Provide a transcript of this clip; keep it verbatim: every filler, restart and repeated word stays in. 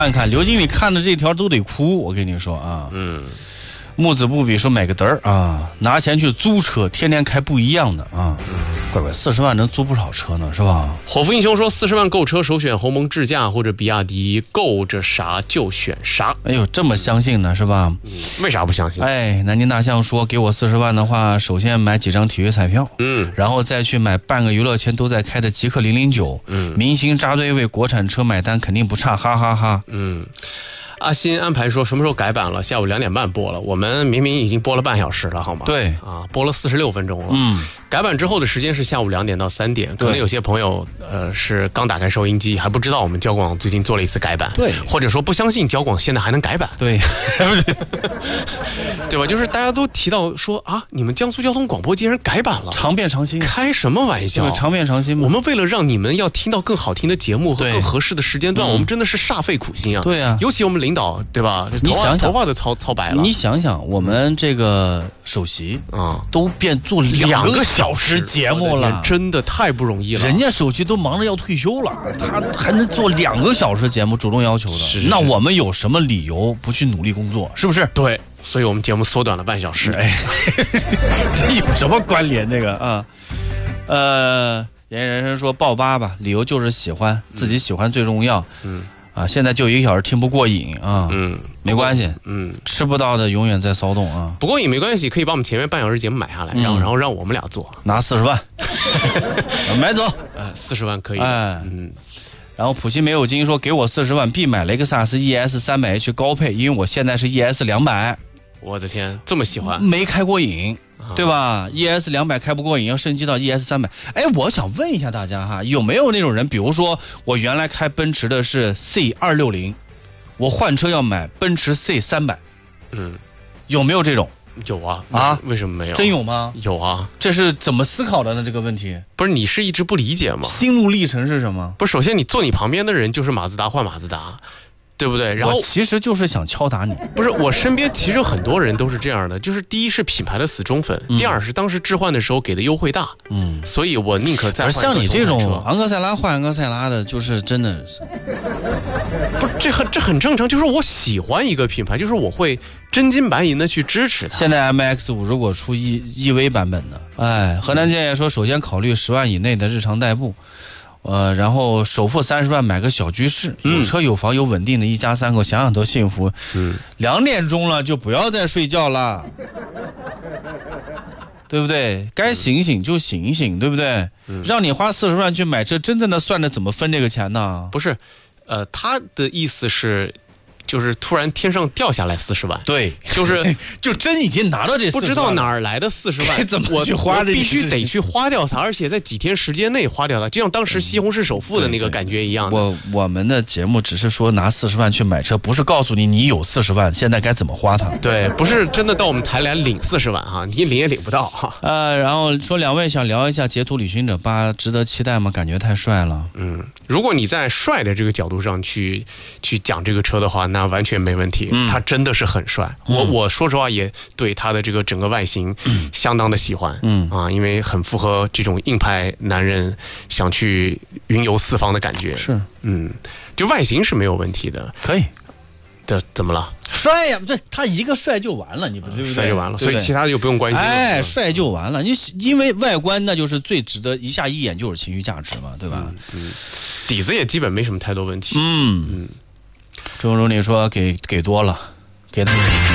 看看刘经理看的这条都得哭，我跟你说啊。 嗯。 木子不比说买个嘚儿啊，拿钱去租车，天天开不一样的啊。乖乖，四十万能租不少车呢，是吧？ 火福英雄说，四十万购车首选鸿蒙智驾或者比亚迪，够着啥就选啥。 哎呦，这么相信呢，是吧？ 嗯、为啥不相信？ 哎，南京大象说，给我四十万的话，首先买几张体育彩票， 嗯， 然后再去买半个娱乐圈都在开的极氪零零九，嗯，明星扎堆为国产车买单肯定不差，哈哈哈哈。 嗯。阿新安排说什么时候改版了？下午两点半播了，我们明明已经播了半小时了，好吗？ 对啊，播了四十六分钟了。 嗯， 改版之后的时间是下午两点到三点，可能有些朋友呃是刚打开收音机，还不知道我们交广最近做了一次改版， 对， 或者说不相信交广现在还能改版， 对， 对吧？就是大家都提到说啊，你们江苏交通广播竟然改版了， 常变常新， 开什么玩笑？ 常变常新嘛。 我们为了让你们要听到更好听的节目和更合适的时间段，我们真的是煞费苦心啊。 对啊， 尤其我们领导，对吧？ 你想想， 头发都操操白了。 你想想，我们这个首席啊，都变做两个小时节目了， 真的太不容易了。 人家首席都忙着要退休了，他还能做两个小时节目，主动要求的。 是是是， 那我们有什么理由不去努力工作？是不是？ 对，所以我们节目缩短了半小时。 哎，这有什么关联？这个啊，呃，严人生说报八吧，理由就是喜欢，自己喜欢最重要。嗯。啊，现在就一个小时听不过瘾啊，嗯，没关系，嗯，吃不到的永远在骚动啊， 不过瘾没关系，可以把我们前面半小时节目买下来，嗯、然后然后让我们俩做， 拿四十万买走， 呃，四十万可以， 哎，嗯，然后普希没有金说给我四十万必买雷克萨斯 E S 三百 H 高配，因为我现在是 E S 两百， 我的天，这么喜欢， 没开过瘾。对吧 ？E S 两百开不过瘾，要升级到 E S 三百。哎，我想问一下大家哈，有没有那种人，比如说我原来开奔驰的是 C 二六零，我换车要买奔驰 C 三百，嗯，有没有这种？ 有啊啊？ 为什么没有？ 真有吗？ 有啊， 这是怎么思考的呢？这个问题不是你是一直不理解吗？ 心路历程是什么？ 不是，首先你坐你旁边的人就是马自达换马自达。对不对？然后我其实就是想敲打你， 不是我身边其实很多人都是这样的，就是第一是品牌的死忠粉，嗯、第二是当时置换的时候给的优惠大，嗯，所以我宁可再换一个像你这种昂克赛拉换昂克赛拉的，就是真的是， 不是这很这很正常，就是我喜欢一个品牌，就是我会真金白银的去支持它。 现在 M X 五如果出 E E V 版本的，哎，河南建业说，首先考虑十万以内的日常代步。呃，然后首付三十万买个小居室，有车有房有稳定的一家三口，想想都幸福。嗯，两点钟了就不要再睡觉了，对不对？该醒醒就醒醒，对不对？嗯、让你花四十万去买车，真正的算着怎么分这个钱呢？ 不是，呃，他的意思是。就是突然天上掉下来四十万， 对， 就是就真已经拿到这四十万， 不知道哪儿来的四十万， 怎么去花？ 我必须得去花掉它，而且在几天时间内花掉它，就像当时西红柿首富的那个感觉一样的。 我我们的节目只是说拿四十万去买车，不是告诉你你有四十万，现在该怎么花它。 对，不是真的到我们台来领四十万哈，你领也领不到哈。 呃，然后说两位想聊一下《截图旅行者八》，值得期待吗？感觉太帅了。 嗯，如果你在帅的这个角度上去去讲这个车的话，那完全没问题。嗯，它真的是很帅。嗯、我我说实话也对它的这个整个外形相当的喜欢。嗯啊，因为很符合这种硬派男人想去云游四方的感觉。 是， 嗯，就外形是没有问题的。 可以。 的怎么了？ 帅呀，不对，他一个帅就完了，你不对不对？ 帅就完了，所以其他的就不用关心了。 哎，帅就完了，你因为外观那就是最值得一下一眼就是情绪价值嘛，对吧？ 嗯，嗯底子也基本没什么太多问题。 嗯嗯，周周你说给给多了，给他。